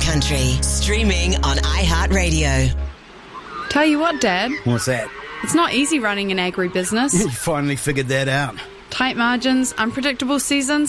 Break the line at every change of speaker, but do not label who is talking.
country. Streaming on iHeartRadio.
Tell you what, Dad.
What's that?
It's not easy running an agri-business.
You finally figured that out.
Tight margins, unpredictable seasons,